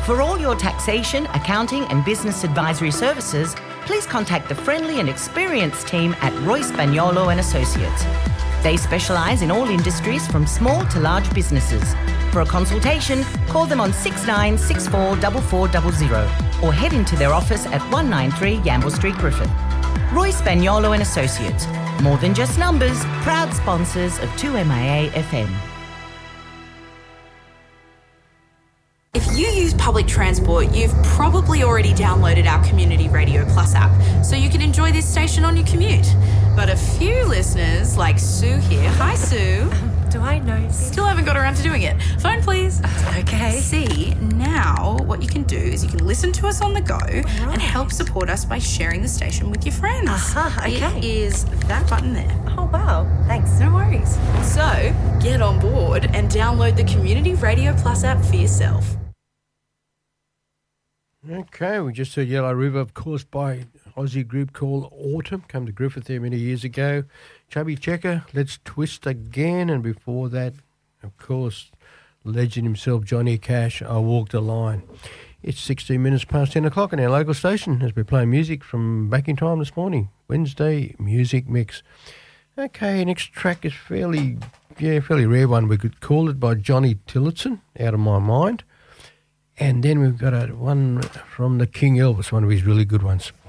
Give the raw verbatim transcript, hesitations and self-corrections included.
For all your taxation, accounting and business advisory services, please contact the friendly and experienced team at Roy Spagnolo and Associates. They specialise in all industries from small to large businesses. For a consultation, call them on six nine six four four four zero zero or head into their office at one ninety-three Yamble Street, Griffith. Roy Spagnolo and Associates. More than just numbers, proud sponsors of two M I A F M. If you use public transport, you've probably already downloaded our Community Radio Plus app, so you can enjoy this station on your commute. But a few listeners, like Sue here, hi Sue. Um, do I know? Still haven't got around to doing it. Phone please. Okay. See, now what you can do is you can listen to us on the go right. and help support us by sharing the station with your friends. Aha, okay. It is that button there. Oh, wow. Thanks. No worries. So, get on board and download the Community Radio Plus app for yourself. Okay, we just heard Yellow River, of course, by Aussie group called Autumn, come to Griffith there many years ago. Chubby Checker, Let's Twist Again, and before that, of course, legend himself, Johnny Cash, I Walk the Line. It's sixteen minutes past ten o'clock on our local station as we play music from back in time this morning, Wednesday Music Mix. Okay, next track is fairly, yeah, fairly rare one. We could call it by Johnny Tillotson, Out of My Mind. And then we've got a one from the King Elvis, one of his really good ones.